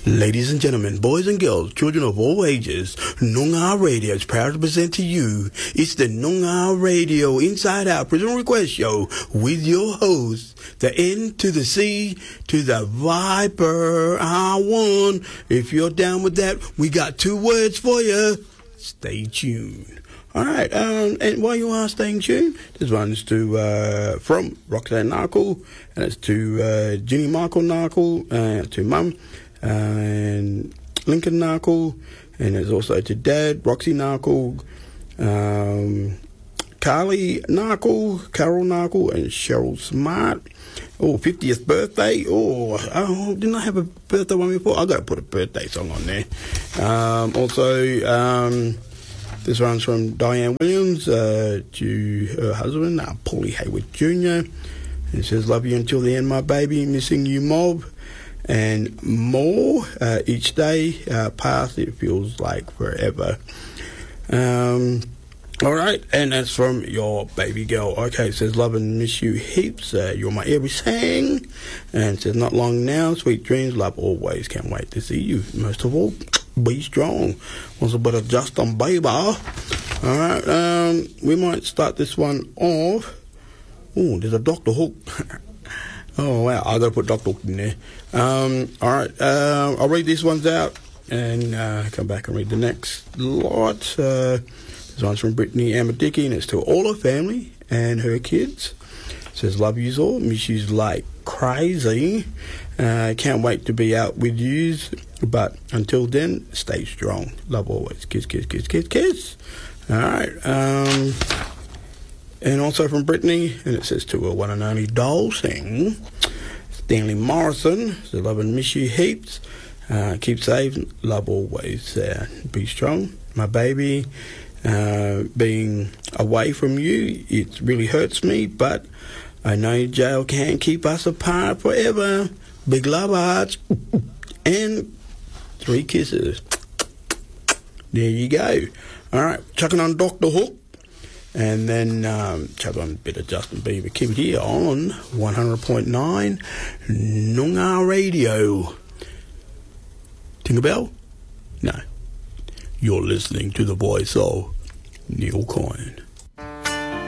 Ladies and gentlemen, boys and girls, children of all ages, Noongar Radio is proud to present to you. It's the Noongar Radio Inside Out Prison Request Show with your host, the N to the C to the Viper R1. If you're down with that, we got 2 words for you. Stay tuned. All right, and while you are staying tuned, this one's to from Roxanne Narkle, and it's to Ginny Michael Narkle, to Mum, and Lincoln Narkle, and it's also to Dad, Roxy Narkle, Carly Narkle, Carol Narkle, and Cheryl Smart. Oh, 50th birthday. Oh, didn't I have a birthday one before? I got to put a birthday song on there. This one's from Diane Williams to her husband, Paulie Hayward Jr. And it says, love you until the end, my baby, missing you, mob. And more each day past, it feels like forever. All right, and that's from your baby girl. Okay, it says, love and miss you heaps. You're my everything. And it says, not long now, sweet dreams, love always. Can't wait to see you. Most of all, be strong. Wants a bit of Justin Bieber. All right, we might start this one off. Oh, there's a Dr. Hook. Oh, wow, I got to put Dr. Hook in there. All right, I'll read these ones out and come back and read the next lot. This one's from Brittany Amadicki, and it's to all her family and her kids. It says, love yous all, miss yous like crazy. Can't wait to be out with yous, but until then, stay strong. Love always. Kiss, kiss, kiss, kiss, kiss. All right. And also from Brittany, and it says to her one and only Dolsing, Stanley Morrison, so love and miss you heaps. Keep safe, love always. Be strong. My baby, being away from you, it really hurts me, but I know jail can't keep us apart forever. Big love hearts. And 3 kisses. There you go. All right, chucking on Dr. Hook. And then chuck on a bit of Justin Bieber. Keep it here on 100.9 Noongar Radio. Tinkerbell? No. You're listening to the voice of Neil Coyne.